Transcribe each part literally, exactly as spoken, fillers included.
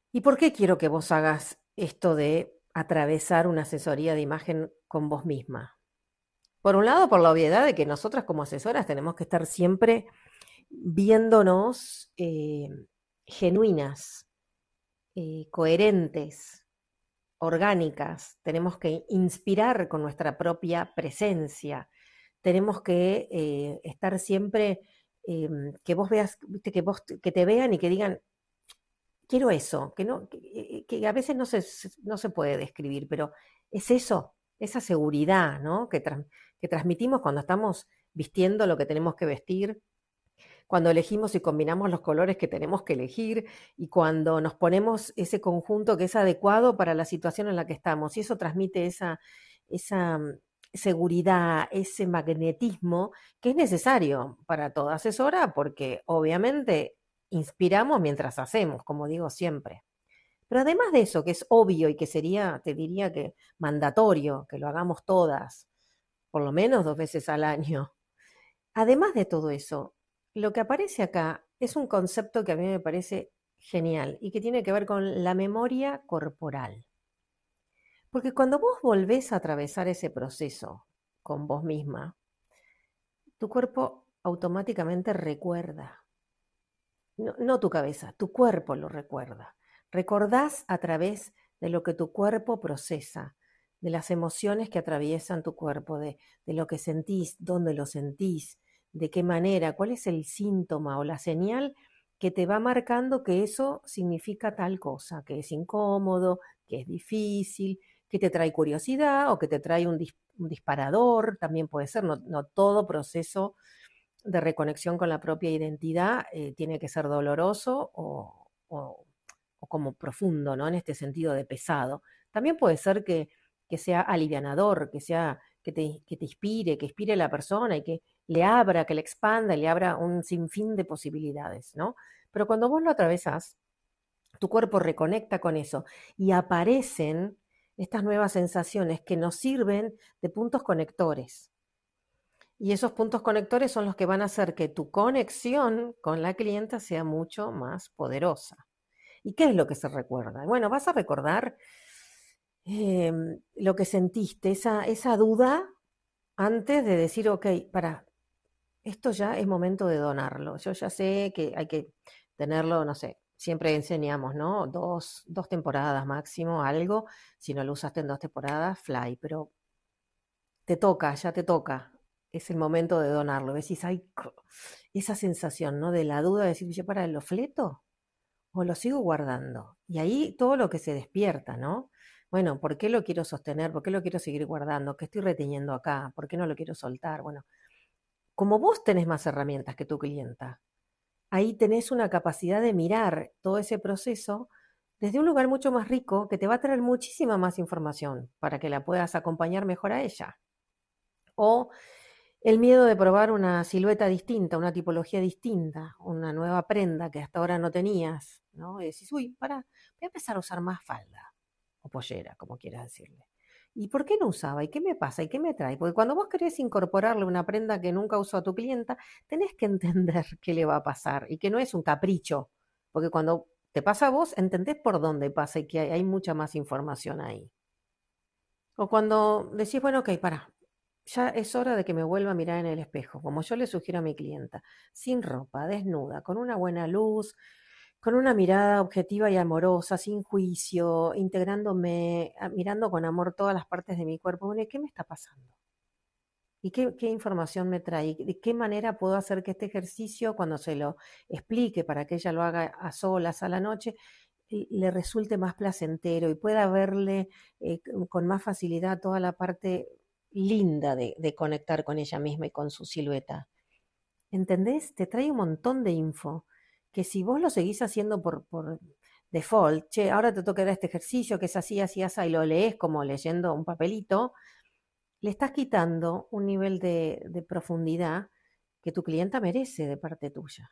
¿Y por qué quiero que vos hagas esto de atravesar una asesoría de imagen con vos misma? Por un lado, por la obviedad de que nosotras como asesoras tenemos que estar siempre viéndonos eh, genuinas, eh, coherentes, orgánicas. Tenemos que inspirar con nuestra propia presencia. Tenemos que eh, estar siempre, eh, que vos veas, viste, que vos que te vean y que digan, quiero eso, que, no, que, eh, que a veces no se, no se puede describir, pero es eso, esa seguridad, ¿no? que, tran- que transmitimos cuando estamos vistiendo lo que tenemos que vestir, cuando elegimos y combinamos los colores que tenemos que elegir y cuando nos ponemos ese conjunto que es adecuado para la situación en la que estamos. Y eso transmite esa, esa mm, seguridad, ese magnetismo que es necesario para toda asesora porque obviamente inspiramos mientras hacemos, como digo siempre. Pero además de eso, que es obvio y que sería, te diría que mandatorio, que lo hagamos todas, por lo menos dos veces al año. Además de todo eso, lo que aparece acá es un concepto que a mí me parece genial y que tiene que ver con la memoria corporal. Porque cuando vos volvés a atravesar ese proceso con vos misma, tu cuerpo automáticamente recuerda. No, no tu cabeza, tu cuerpo lo recuerda. Recordás a través de lo que tu cuerpo procesa, de las emociones que atraviesan tu cuerpo, de, de lo que sentís, dónde lo sentís, de qué manera, cuál es el síntoma o la señal que te va marcando que eso significa tal cosa, que es incómodo, que es difícil, que te trae curiosidad o que te trae un, dis- un disparador, también puede ser, no, no todo proceso de reconexión con la propia identidad eh, tiene que ser doloroso o, o- o como profundo, ¿no? En este sentido de pesado. También puede ser que, que sea alivianador, que sea, que te, que te inspire, que inspire a la persona y que le abra, que le expanda, le abra un sinfín de posibilidades, ¿no? Pero cuando vos lo atravesás, tu cuerpo reconecta con eso y aparecen estas nuevas sensaciones que nos sirven de puntos conectores. Y esos puntos conectores son los que van a hacer que tu conexión con la clienta sea mucho más poderosa. ¿Y qué es lo que se recuerda? Bueno, vas a recordar eh, lo que sentiste, esa, esa duda antes de decir, ok, para, esto ya es momento de donarlo. Yo ya sé que hay que tenerlo, no sé, siempre enseñamos, ¿no? Dos, dos temporadas máximo, algo. Si no lo usaste en dos temporadas, fly, pero te toca, ya te toca. Es el momento de donarlo. Decís, ay, esa sensación, ¿no? De la duda de decir, yo para, ¿lo fleto o lo sigo guardando? Y ahí todo lo que se despierta, ¿no? Bueno, ¿por qué lo quiero sostener? ¿Por qué lo quiero seguir guardando? ¿Qué estoy reteniendo acá? ¿Por qué no lo quiero soltar? Bueno, como vos tenés más herramientas que tu clienta, ahí tenés una capacidad de mirar todo ese proceso desde un lugar mucho más rico que te va a traer muchísima más información para que la puedas acompañar mejor a ella. O el miedo de probar una silueta distinta, una tipología distinta, una nueva prenda que hasta ahora no tenías, ¿no? Y decís, uy, para, voy a empezar a usar más falda o pollera, como quieras decirle. ¿Y por qué no usaba? ¿Y qué me pasa? ¿Y qué me trae? Porque cuando vos querés incorporarle una prenda que nunca usó a tu clienta, tenés que entender qué le va a pasar y que no es un capricho, porque cuando te pasa a vos, entendés por dónde pasa y que hay, hay mucha más información ahí. O cuando decís, bueno, ok, para, ya es hora de que me vuelva a mirar en el espejo, como yo le sugiero a mi clienta, sin ropa, desnuda, con una buena luz, con una mirada objetiva y amorosa, sin juicio, integrándome, a- mirando con amor todas las partes de mi cuerpo. Bueno, ¿y qué me está pasando? ¿Y qué, qué información me trae? ¿De qué manera puedo hacer que este ejercicio, cuando se lo explique para que ella lo haga a solas a la noche, y le resulte más placentero y pueda verle eh, con más facilidad toda la parte linda de, de conectar con ella misma y con su silueta? ¿Entendés? Te trae un montón de info que si vos lo seguís haciendo por, por default, che, ahora te toca dar este ejercicio que es así, así, así, y lo lees como leyendo un papelito, le estás quitando un nivel de, de profundidad que tu clienta merece de parte tuya.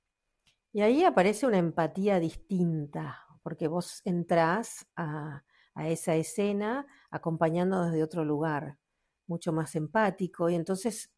Y ahí aparece una empatía distinta, porque vos entrás a, a esa escena acompañando desde otro lugar, mucho más empático, y entonces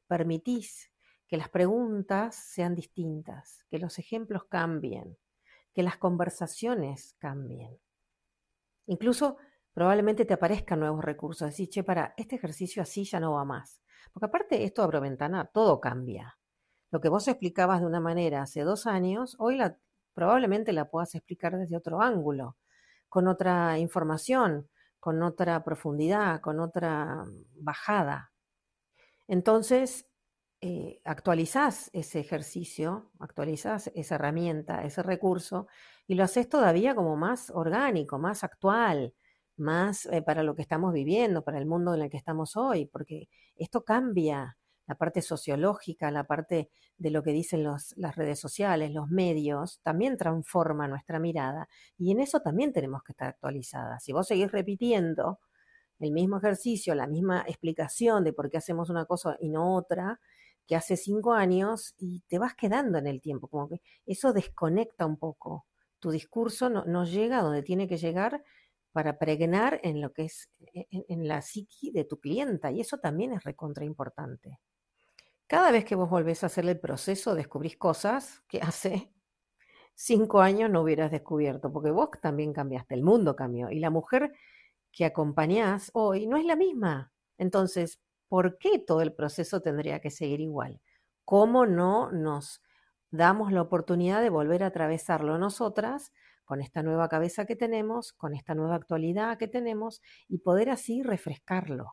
permitís que las preguntas sean distintas, que los ejemplos cambien, que las conversaciones cambien. Incluso probablemente te aparezcan nuevos recursos, decir, che, para, este ejercicio así ya no va más. Porque aparte, esto abro ventana, todo cambia. Lo que vos explicabas de una manera hace dos años, hoy la, probablemente la puedas explicar desde otro ángulo, con otra información, con otra profundidad, con otra bajada. Entonces, eh, actualizás ese ejercicio, actualizás esa herramienta, ese recurso, y lo haces todavía como más orgánico, más actual, más eh, para lo que estamos viviendo, para el mundo en el que estamos hoy, porque esto cambia la parte sociológica, la parte de lo que dicen los, las redes sociales, los medios, también transforma nuestra mirada, y en eso también tenemos que estar actualizadas. Si vos seguís repitiendo el mismo ejercicio, la misma explicación de por qué hacemos una cosa y no otra, que hace cinco años, y te vas quedando en el tiempo, como que eso desconecta un poco. Tu discurso no, no llega a donde tiene que llegar para pregnar en lo que es en, en la psiqui de tu clienta, y eso también es recontra importante. Cada vez que vos volvés a hacer el proceso, descubrís cosas que hace cinco años no hubieras descubierto, porque vos también cambiaste, el mundo cambió, y la mujer que acompañás hoy no es la misma. Entonces, ¿por qué todo el proceso tendría que seguir igual? ¿Cómo no nos damos la oportunidad de volver a atravesarlo nosotras con esta nueva cabeza que tenemos, con esta nueva actualidad que tenemos y poder así refrescarlo?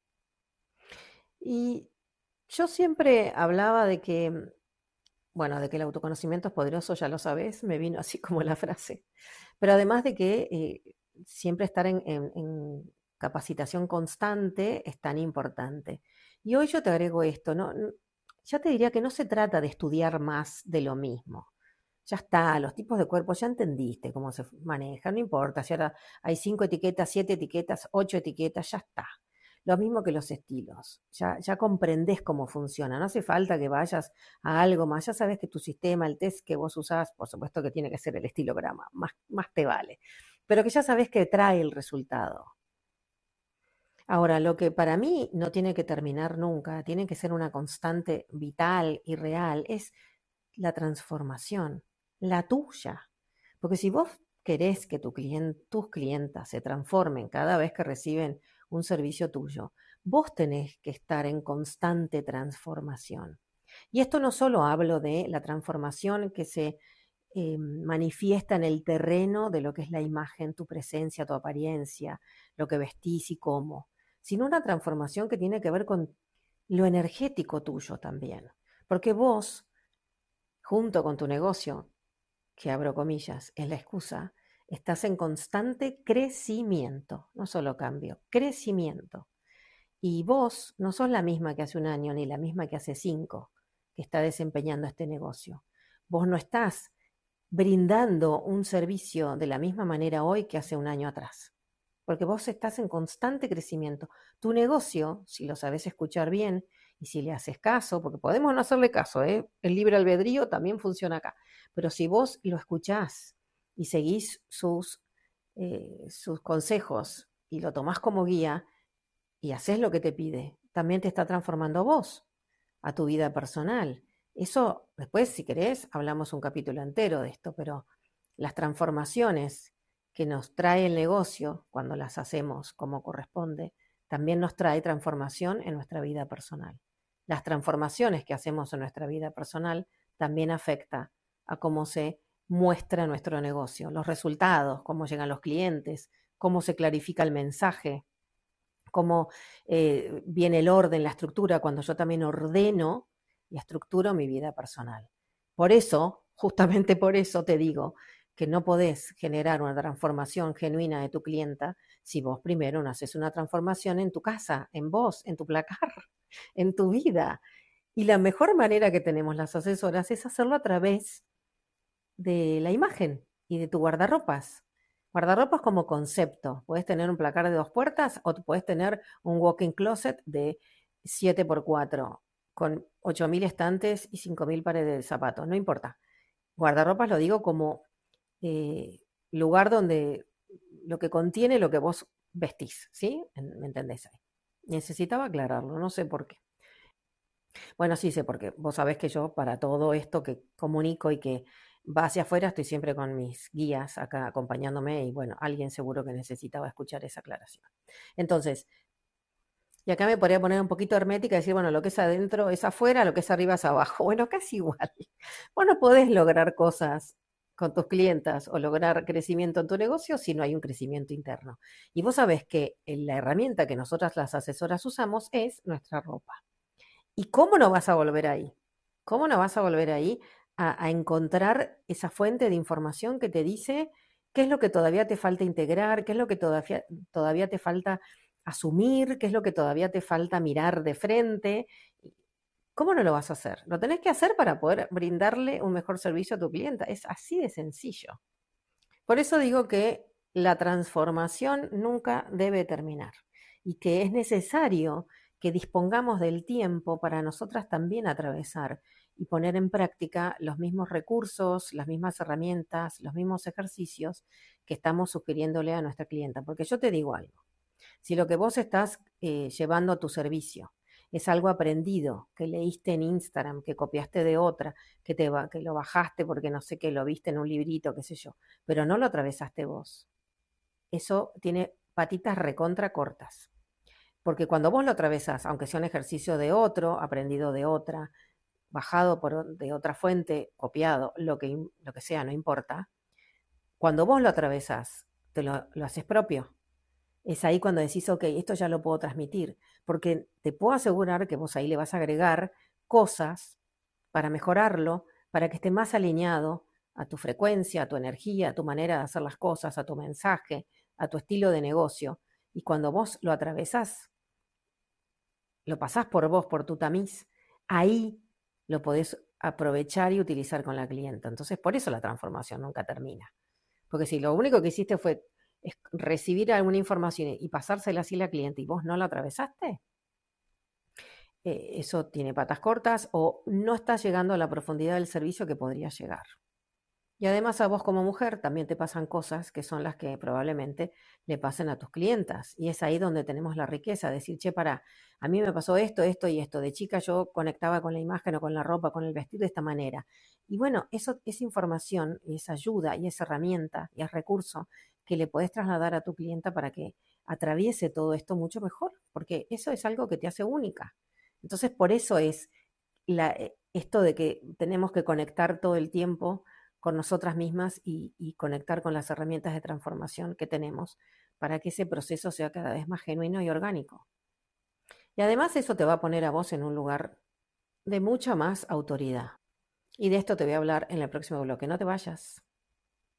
Y yo siempre hablaba de que, bueno, de que el autoconocimiento es poderoso, ya lo sabes, me vino así como la frase. Pero además de que eh, siempre estar en, en- en capacitación constante es tan importante. Y hoy yo te agrego esto, ¿no? N- Ya te diría que no se trata de estudiar más de lo mismo. Ya está, los tipos de cuerpos ya entendiste cómo se manejan, no importa si ahora hay cinco etiquetas, siete etiquetas, ocho etiquetas, ya está. Lo mismo que los estilos, ya, ya comprendés cómo funciona, no hace falta que vayas a algo más, ya sabes que tu sistema, el test que vos usás, por supuesto que tiene que ser el estilograma, más, más te vale, pero que ya sabes que trae el resultado. Ahora, lo que para mí no tiene que terminar nunca, tiene que ser una constante vital y real, es la transformación, la tuya. Porque si vos querés que tu clien- tus clientas se transformen cada vez que reciben un servicio tuyo, vos tenés que estar en constante transformación. Y esto no solo hablo de la transformación que se eh, manifiesta en el terreno de lo que es la imagen, tu presencia, tu apariencia, lo que vestís y cómo, sino una transformación que tiene que ver con lo energético tuyo también. Porque vos, junto con tu negocio, que abro comillas, es la excusa, estás en constante crecimiento, no solo cambio, crecimiento. Y vos no sos la misma que hace un año ni la misma que hace cinco que está desempeñando este negocio. Vos no estás brindando un servicio de la misma manera hoy que hace un año atrás, porque vos estás en constante crecimiento. Tu negocio, si lo sabes escuchar bien y si le haces caso, porque podemos no hacerle caso, ¿eh? El libre albedrío también funciona acá, pero si vos lo escuchás y seguís sus, eh, sus consejos y lo tomás como guía y haces lo que te pide, también te está transformando a vos, a tu vida personal. Eso, después, si querés, hablamos un capítulo entero de esto, pero las transformaciones que nos trae el negocio cuando las hacemos como corresponde, también nos trae transformación en nuestra vida personal. Las transformaciones que hacemos en nuestra vida personal también afecta a cómo se muestra nuestro negocio, los resultados, cómo llegan los clientes, cómo se clarifica el mensaje, cómo eh, viene el orden, la estructura, cuando yo también ordeno y estructuro mi vida personal. Por eso, justamente por eso te digo que no podés generar una transformación genuina de tu clienta si vos primero no haces una transformación en tu casa, en vos, en tu placar, en tu vida. Y la mejor manera que tenemos las asesoras es hacerlo a través de la imagen y de tu guardarropas. Guardarropas como concepto. Puedes tener un placar de dos puertas o puedes tener un walk-in closet de siete por cuatro con ocho mil estantes y cinco mil pares de zapatos. No importa. Guardarropas lo digo como eh, lugar donde lo que contiene lo que vos vestís, ¿sí? ¿Me entendés ahí? Necesitaba aclararlo, no sé por qué. Bueno, sí sé, porque vos sabés que yo para todo esto que comunico y que va hacia afuera, estoy siempre con mis guías acá acompañándome y bueno, alguien seguro que necesitaba escuchar esa aclaración. Entonces, y acá me podría poner un poquito hermética y decir, bueno, lo que es adentro es afuera, lo que es arriba es abajo. Bueno, casi igual. Vos no podés lograr cosas con tus clientas o lograr crecimiento en tu negocio si no hay un crecimiento interno. Y vos sabés que la herramienta que nosotras las asesoras usamos es nuestra ropa. ¿Y cómo no vas a volver ahí? ¿Cómo no vas a volver ahí a, a encontrar esa fuente de información que te dice qué es lo que todavía te falta integrar, qué es lo que todavía, todavía te falta asumir, qué es lo que todavía te falta mirar de frente? ¿Cómo no lo vas a hacer? Lo tenés que hacer para poder brindarle un mejor servicio a tu clienta. Es así de sencillo. Por eso digo que la transformación nunca debe terminar y que es necesario que dispongamos del tiempo para nosotras también atravesar y poner en práctica los mismos recursos, las mismas herramientas, los mismos ejercicios que estamos sugiriéndole a nuestra clienta. Porque yo te digo algo, si lo que vos estás eh, llevando a tu servicio es algo aprendido, que leíste en Instagram, que copiaste de otra, que, te, que lo bajaste porque no sé qué, lo viste en un librito, qué sé yo, pero no lo atravesaste vos. Eso tiene patitas recontra cortas. Porque cuando vos lo atravesás, aunque sea un ejercicio de otro, aprendido de otra, bajado por, de otra fuente, copiado, lo que, lo que sea, no importa, cuando vos lo atravesás, te lo, lo haces propio. Es ahí cuando decís, ok, esto ya lo puedo transmitir, porque te puedo asegurar que vos ahí le vas a agregar cosas para mejorarlo, para que esté más alineado a tu frecuencia, a tu energía, a tu manera de hacer las cosas, a tu mensaje, a tu estilo de negocio. Y cuando vos lo atravesás, lo pasás por vos, por tu tamiz, ahí lo podés aprovechar y utilizar con la clienta. Entonces, por eso la transformación nunca termina. Porque si lo único que hiciste fue recibir alguna información y pasársela así a la cliente y vos no la atravesaste, eh, eso tiene patas cortas o no estás llegando a la profundidad del servicio que podría llegar. Y además a vos como mujer también te pasan cosas que son las que probablemente le pasen a tus clientas. Y es ahí donde tenemos la riqueza, decir, che, para, a mí me pasó esto, esto y esto. De chica yo conectaba con la imagen o con la ropa, con el vestido de esta manera. Y bueno, eso es información y es ayuda y es herramienta y es recurso que le podés trasladar a tu clienta para que atraviese todo esto mucho mejor, porque eso es algo que te hace única. Entonces, por eso es la, eh, esto de que tenemos que conectar todo el tiempo con nosotras mismas y, y conectar con las herramientas de transformación que tenemos para que ese proceso sea cada vez más genuino y orgánico. Y además eso te va a poner a vos en un lugar de mucha más autoridad. Y de esto te voy a hablar en el próximo bloque. No te vayas.